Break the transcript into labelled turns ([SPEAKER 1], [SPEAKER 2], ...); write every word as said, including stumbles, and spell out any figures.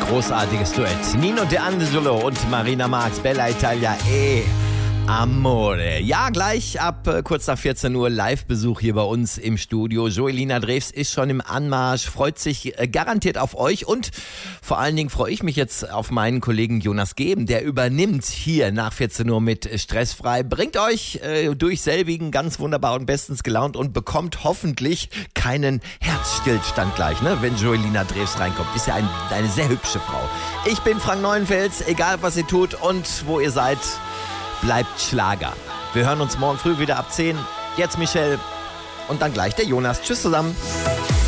[SPEAKER 1] großartiges Duett. Nino D'Angelo und Marina Marx, Bella Italia, eh. Amore. Ja, gleich ab äh, kurz nach vierzehn Uhr Live-Besuch hier bei uns im Studio. Joelina Drews ist schon im Anmarsch, freut sich äh, garantiert auf euch und vor allen Dingen freue ich mich jetzt auf meinen Kollegen Jonas Geben, der übernimmt hier nach vierzehn Uhr mit Stressfrei, bringt euch äh, durch selbigen ganz wunderbar und bestens gelaunt und bekommt hoffentlich keinen Herzstillstand gleich, ne, wenn Joelina Drews reinkommt. Ist ja ein, eine sehr hübsche Frau. Ich bin Frank Neuenfels, egal was ihr tut und wo ihr seid, bleibt Schlager. Wir hören uns morgen früh wieder ab zehn. Jetzt Michelle und dann gleich der Jonas. Tschüss zusammen.